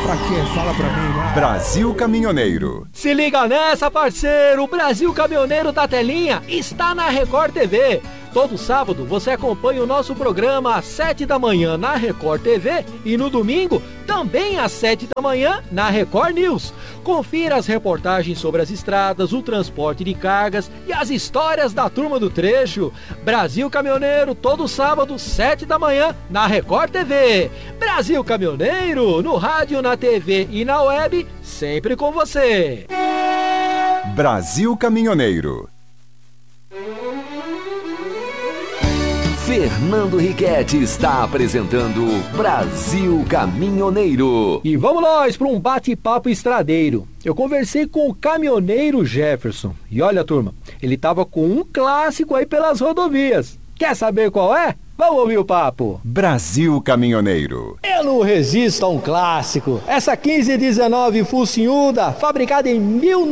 pra quê? Fala pra mim, vai. Brasil Caminhoneiro. Se liga nessa, parceiro! O Brasil Caminhoneiro da Telinha está na Record TV. Todo sábado você acompanha o nosso programa às 7 da manhã na Record TV e no domingo também às 7 da manhã na Record News. Confira as reportagens sobre as estradas, o transporte de cargas e as histórias da turma do trecho. Brasil Caminhoneiro, todo sábado, 7 da manhã na Record TV. Brasil Caminhoneiro, no rádio, na TV e na web, sempre com você. Brasil Caminhoneiro. Fernando Riquetti está apresentando Brasil Caminhoneiro. E vamos nós para um bate-papo estradeiro. Eu conversei com o caminhoneiro Jefferson. E olha, turma, ele estava com um clássico aí pelas rodovias. Quer saber qual é? Vamos ouvir o papo. Brasil Caminhoneiro. Eu não resisto a um clássico. Essa 1519 Focinhuda, fabricada em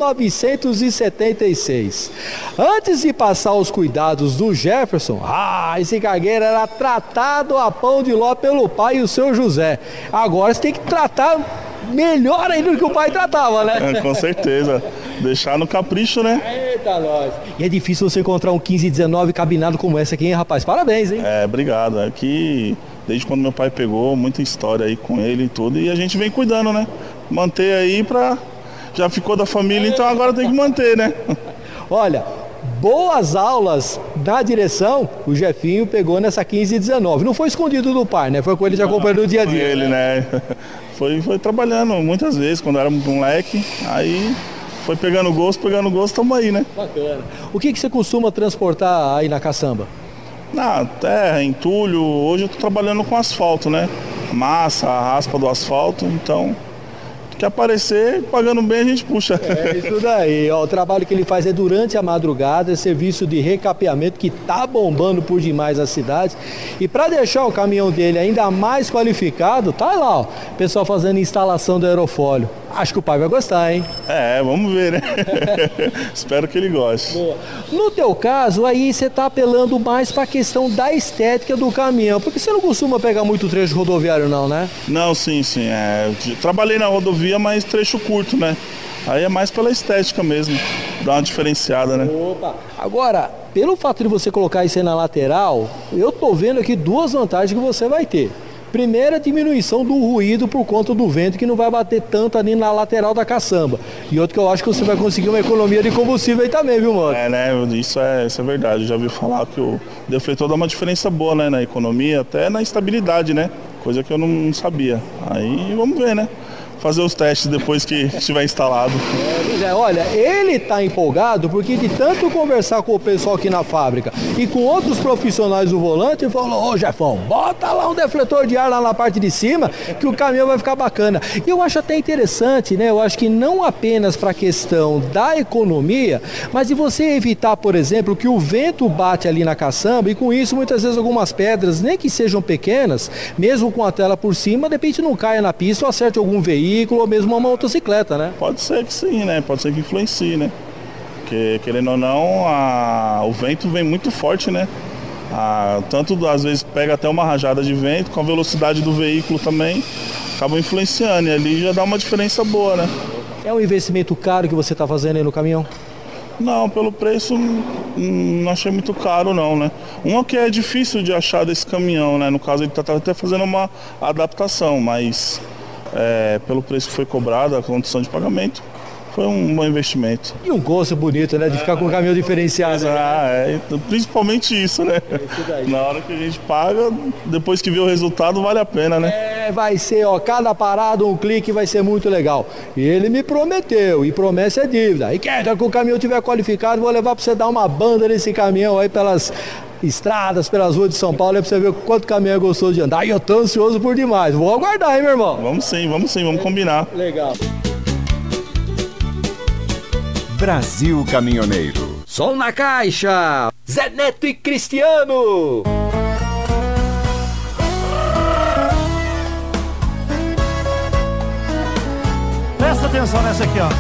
1976. Antes de passar os cuidados do Jefferson, esse cargueiro era tratado a pão de ló pelo pai e o seu José. Agora você tem que tratar melhor ainda do que o pai tratava, né? Com certeza. Deixar no capricho, né? Eita, nós. E é difícil você encontrar um 1519 cabinado como essa aqui, hein, rapaz? Parabéns, hein? Obrigado. Aqui, desde quando meu pai pegou, muita história aí com ele e tudo. E a gente vem cuidando, né? Manter aí pra... Já ficou da família, então agora tem que manter, né? Olha, boas aulas da direção, o Jefinho pegou nessa 1519. Não foi escondido do pai, né? Foi com ele de acompanhando o dia a dia. Foi ele, né? Foi trabalhando muitas vezes, quando era moleque, aí foi pegando gosto, tamo aí, né? Bacana. O que você costuma transportar aí na caçamba? Na terra, entulho, hoje eu tô trabalhando com asfalto, né? Massa, a raspa do asfalto, então... que aparecer, pagando bem a gente puxa. É isso daí, ó, o trabalho que ele faz é durante a madrugada, é serviço de recapeamento que tá bombando por demais as cidades. E para deixar o caminhão dele ainda mais qualificado, tá lá, ó, o pessoal fazendo instalação do aerofólio. Acho que o pai vai gostar, hein? Vamos ver, né? Espero que ele goste. Boa. No teu caso, aí você tá apelando mais para a questão da estética do caminhão, porque você não costuma pegar muito trecho rodoviário não, né? Não, sim. Trabalhei na rodovia, mas trecho curto, né? Aí é mais pela estética mesmo, dá uma diferenciada, né? Opa! Agora, pelo fato de você colocar isso aí na lateral, eu tô vendo aqui duas vantagens que você vai ter. Primeiro, a diminuição do ruído por conta do vento, que não vai bater tanto ali na lateral da caçamba. E outro que eu acho que você vai conseguir uma economia de combustível aí também, viu, mano? Né? Isso é verdade. Eu já ouvi falar que o defletor dá uma diferença boa, né? Na economia, até na estabilidade, né? Coisa que eu não sabia. Aí vamos ver, né? Fazer os testes depois que estiver instalado. Olha, ele tá empolgado porque de tanto conversar com o pessoal aqui na fábrica e com outros profissionais do volante, ele falou: ô Jefão, bota lá um defletor de ar lá na parte de cima que o caminhão vai ficar bacana. E eu acho até interessante, né? Eu acho que não apenas para a questão da economia, mas de você evitar, por exemplo, que o vento bate ali na caçamba e com isso muitas vezes algumas pedras, nem que sejam pequenas, mesmo com a tela por cima, de repente não caia na pista ou acerte algum veículo ou mesmo uma motocicleta, né? Pode ser que sim, né? Pode ser que influencie, né? Porque, querendo ou não, o vento vem muito forte, né? Tanto às vezes pega até uma rajada de vento, com a velocidade do veículo também, acaba influenciando e ali já dá uma diferença boa, né? É um investimento caro que você está fazendo aí no caminhão? Não, pelo preço não achei muito caro não, né? Uma que é difícil de achar desse caminhão, né? No caso ele tá até fazendo uma adaptação, mas... pelo preço que foi cobrado, a condição de pagamento, foi um bom investimento. E um gosto bonito, né? De ficar com um caminhão diferenciado. Principalmente isso, né? Na hora que a gente paga, depois que vê o resultado, vale a pena, né? Vai ser, ó, cada parada, um clique, vai ser muito legal. E ele me prometeu, e promessa é dívida. E quer que o caminhão estiver qualificado, vou levar pra você dar uma banda nesse caminhão aí pelas estradas, pelas ruas de São Paulo, é pra você ver o quanto o caminhão é gostoso de andar. E eu tô ansioso por demais. Vou aguardar, hein, meu irmão? Vamos sim, vamos combinar. Legal. Brasil Caminhoneiro. Som na caixa. Zé Neto e Cristiano. Presta atenção nessa aqui, ó.